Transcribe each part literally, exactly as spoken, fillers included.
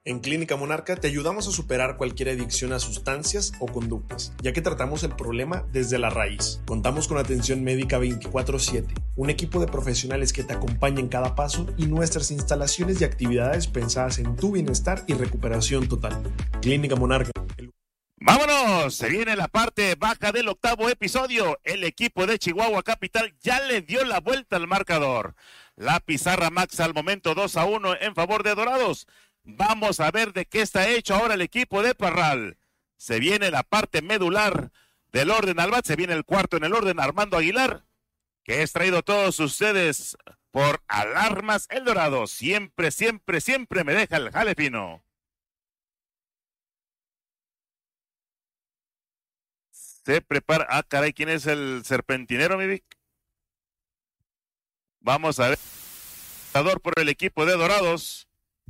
En Clínica Monarca te ayudamos a superar cualquier adicción a sustancias o conductas, ya que tratamos el problema desde la raíz. Contamos con atención médica veinticuatro siete, un equipo de profesionales que te acompaña en cada paso y nuestras instalaciones y actividades pensadas en tu bienestar y recuperación total. Clínica Monarca. ¡Vámonos! Se viene la parte baja del octavo episodio. El equipo de Chihuahua Capital ya le dio la vuelta al marcador. La pizarra Max al momento dos a uno en favor de Dorados. Vamos a ver de qué está hecho ahora el equipo de Parral. Se viene la parte medular del orden al bat. Se viene el cuarto en el orden, Armando Aguilar, que es traído a todos ustedes por Alarmas El Dorado. Siempre, siempre, siempre me deja el jale fino. Se prepara. Ah, caray, ¿quién es el serpentinero, mi Vic? Vamos a ver. Por el equipo de Dorados.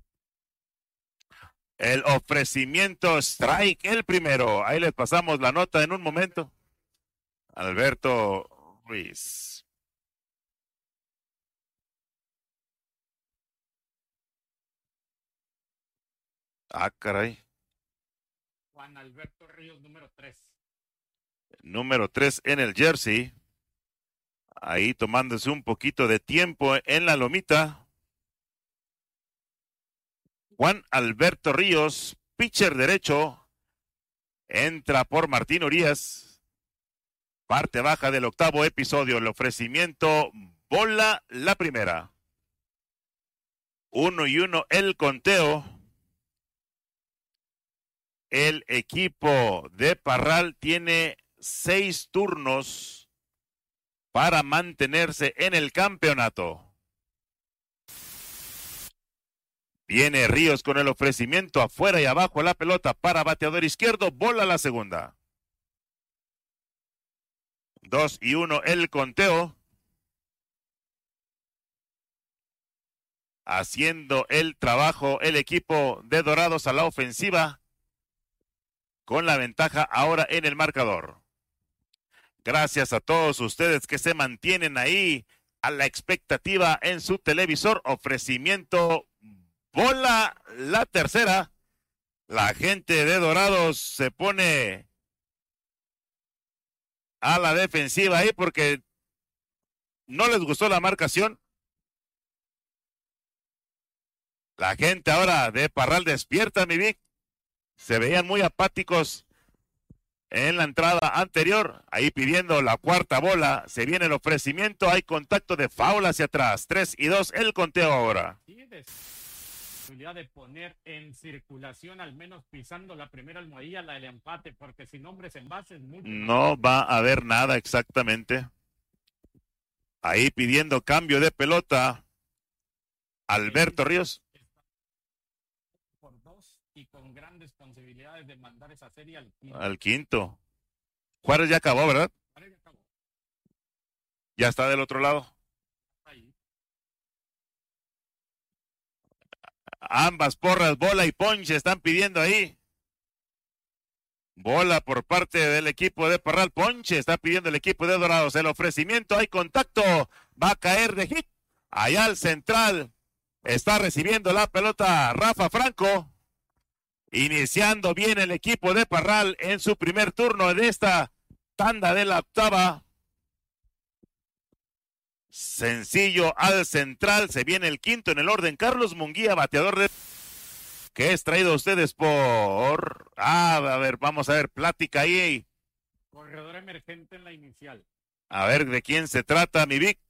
El ofrecimiento strike, el primero. Ahí les pasamos la nota en un momento. Alberto Ruiz. Ah, caray. Juan Alberto Ríos, número tres. Número tres en el jersey. Ahí tomándose un poquito de tiempo en la lomita. Juan Alberto Ríos, pitcher derecho, entra por Martín Urias. Parte baja del octavo episodio, el ofrecimiento, bola la primera. Uno y uno el conteo. El equipo de Parral tiene seis turnos para mantenerse en el campeonato. Viene Ríos con el ofrecimiento afuera y abajo la pelota para bateador izquierdo, bola la segunda. Dos y uno el conteo. Haciendo el trabajo el equipo de Dorados a la ofensiva, con la ventaja ahora en el marcador. Gracias a todos ustedes que se mantienen ahí a la expectativa en su televisor. Ofrecimiento, bola la tercera. La gente de Dorados se pone a la defensiva ahí porque no les gustó la marcación. La gente ahora de Parral despierta, mi Vic. Se veían muy apáticos en la entrada anterior. Ahí pidiendo la cuarta bola. Se viene el ofrecimiento. Hay contacto de foul hacia atrás. Tres y dos el conteo ahora. Posibilidad de poner en circulación, al menos pisando la primera almohadilla, la del empate, porque sin hombres en base es mucho. No va a haber nada exactamente. Ahí pidiendo cambio de pelota. Alberto Ríos. Por dos y con grandes posibilidades de mandar esa serie al quinto. Al quinto. Juárez ya acabó, ¿verdad? Juárez ya acabó. Ya está del otro lado. Ahí. Ambas porras, bola y ponche, están pidiendo ahí. Bola por parte del equipo de Parral, ponche, está pidiendo el equipo de Dorados. El ofrecimiento, hay contacto, va a caer de hit. Allá al central, está recibiendo la pelota Rafa Franco. Iniciando bien el equipo de Parral en su primer turno de esta tanda de la octava. Sencillo al central, se viene el quinto en el orden. Carlos Munguía, bateador de... que es traído a ustedes por... Ah, a ver, vamos a ver, plática ahí. Corredor emergente en la inicial. A ver de quién se trata, mi Vic.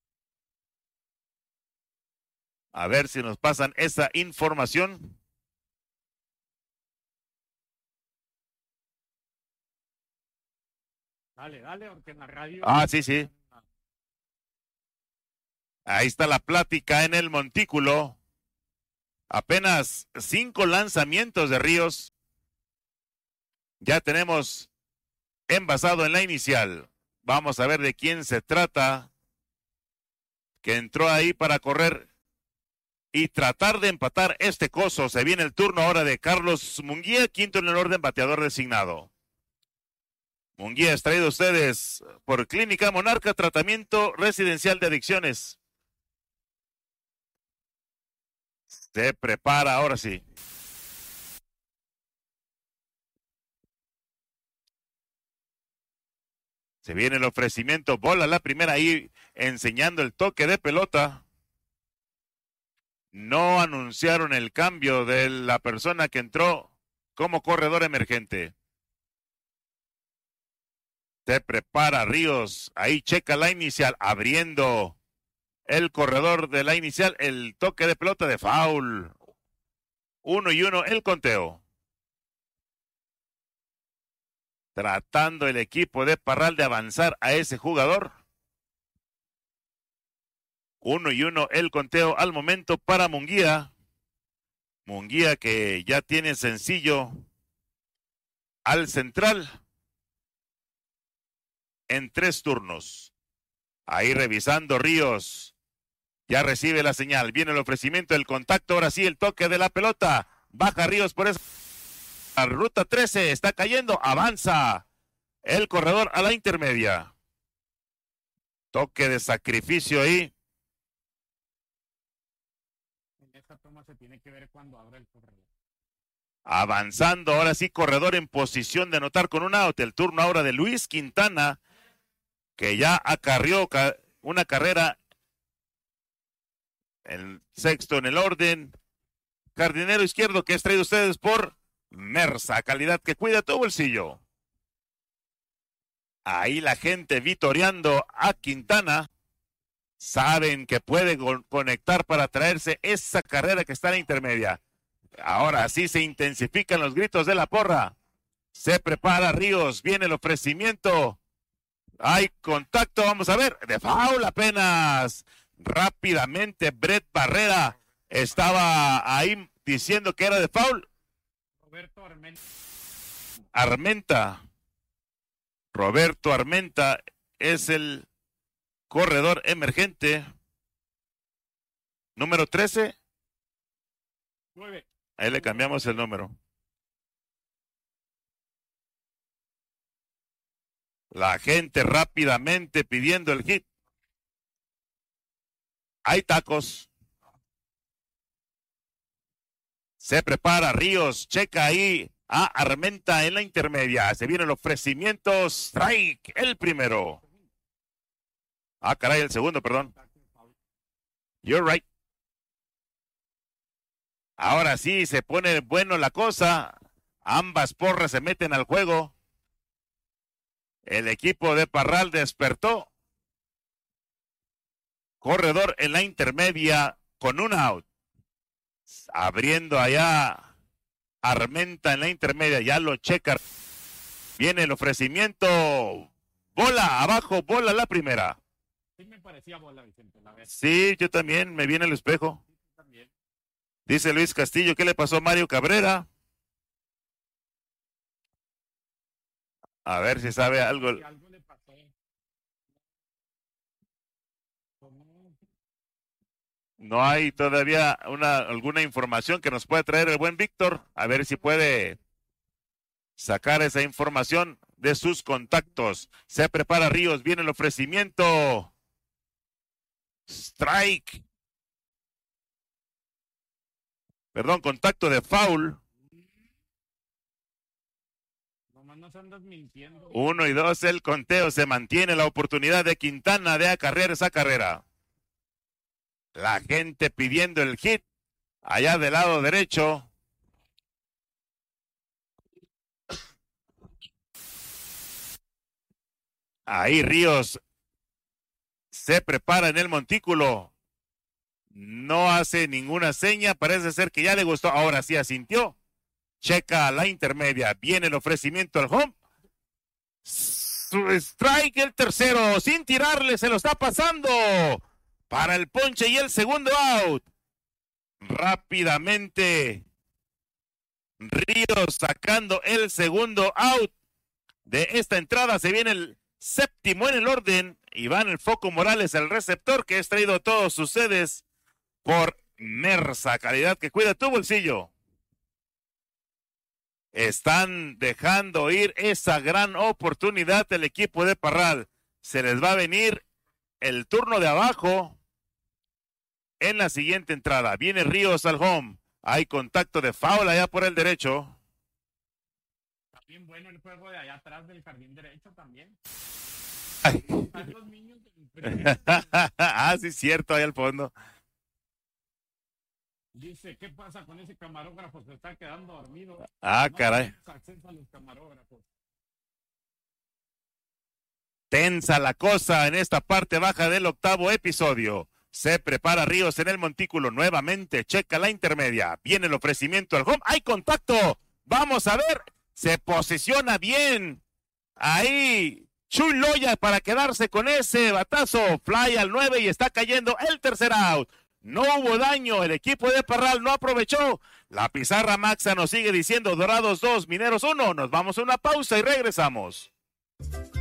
A ver si nos pasan esa información. Dale, dale, porque en la radio... Ah, sí, sí. Ahí está la plática en el montículo. Apenas cinco lanzamientos de Ríos. Ya tenemos envasado en la inicial. Vamos a ver de quién se trata. Que entró ahí para correr y tratar de empatar este coso. Se viene el turno ahora de Carlos Munguía, quinto en el orden, bateador designado. Munguía es traído a ustedes por Clínica Monarca, tratamiento residencial de adicciones. Se prepara ahora sí. Se viene el ofrecimiento, bola la primera ahí, enseñando el toque de pelota. No anunciaron el cambio de la persona que entró como corredor emergente. Se prepara Ríos, ahí checa la inicial, abriendo el corredor de la inicial, el toque de pelota de foul. Uno y uno el conteo. Tratando el equipo de Parral de avanzar a ese jugador. Uno y uno el conteo al momento para Munguía. Munguía que ya tiene sencillo al central en tres turnos. Ahí revisando Ríos. Ya recibe la señal. Viene el ofrecimiento, el contacto. Ahora sí el toque de la pelota. Baja Ríos por eso. La ruta trece está cayendo. Avanza el corredor a la intermedia. Toque de sacrificio ahí. En esta toma se tiene que ver cuando abra el corredor. Avanzando, ahora sí, corredor en posición de anotar con un out. El turno ahora de Luis Quintana, que ya acarrió una carrera. El sexto en el orden. Jardinero izquierdo que es traído ustedes por Mersa, calidad que cuida tu bolsillo. Ahí la gente vitoreando a Quintana. Saben que puede conectar para traerse esa carrera que está en la intermedia. Ahora sí se intensifican los gritos de la porra. Se prepara Ríos, viene el ofrecimiento. Hay contacto, vamos a ver, de foul apenas. Rápidamente Brett Barrera estaba ahí diciendo que era de foul. Roberto Armenta. Armenta. Roberto Armenta es el corredor emergente. Número trece. nueve. Ahí le cambiamos el número. La gente rápidamente pidiendo el hit. Hay tacos. Se prepara Ríos, checa ahí a Armenta en la intermedia. Se viene el ofrecimiento, strike, el primero. Ah, caray, el segundo, perdón. You're right. Ahora sí, se pone bueno la cosa. Ambas porras se meten al juego. El equipo de Parral despertó. Corredor en la intermedia con un out. Abriendo allá Armenta en la intermedia. Ya lo checa. Viene el ofrecimiento. Bola abajo, bola la primera. Sí me parecía bola, Vicente, la vez. Sí, yo también me viene el espejo. Sí, también. Dice Luis Castillo, ¿qué le pasó a Mario Cabrera? A ver si sabe algo. Sí, algo le pasó. ¿Cómo? No hay todavía una alguna información que nos pueda traer el buen Víctor. A ver si puede sacar esa información de sus contactos. Se prepara Ríos, viene el ofrecimiento. Strike. Perdón, contacto de foul. Nomás nos andas mintiendo. Uno y dos, el conteo. Se mantiene la oportunidad de Quintana de acarrear esa carrera. La gente pidiendo el hit. Allá del lado derecho. Ahí Ríos se prepara en el montículo. No hace ninguna seña. Parece ser que ya le gustó. Ahora sí asintió. Checa la intermedia. Viene el ofrecimiento al home. Strike el tercero. Sin tirarle. Se lo está pasando. Para el ponche y el segundo out. Rápidamente. Ríos sacando el segundo out de esta entrada. Se viene el séptimo en el orden. Iván el Foco Morales, el receptor que es traído a todos ustedes por Mersa, calidad que cuida tu bolsillo. Están dejando ir esa gran oportunidad el equipo de Parral. Se les va a venir el turno de abajo en la siguiente entrada. Viene Ríos al home. Hay contacto de foul allá por el derecho. Bien bueno el juego de allá atrás del jardín derecho también. Ay. Están los niños del primer- Ah, sí, cierto, ahí al fondo. Dice, ¿qué pasa con ese camarógrafo? Se está quedando dormido. Ah, No caray. tenemos acceso a los camarógrafos. Tensa la cosa en esta parte baja del octavo episodio. Se prepara Ríos en el montículo nuevamente. Checa la intermedia. Viene el ofrecimiento al home. ¡Hay contacto! Vamos a ver. Se posiciona bien. Ahí. Chuy Loya para quedarse con ese batazo. Fly al nueve y está cayendo el tercer out. No hubo daño. El equipo de Parral no aprovechó. La pizarra Maxa nos sigue diciendo Dorados dos, Mineros uno. Nos vamos a una pausa y regresamos.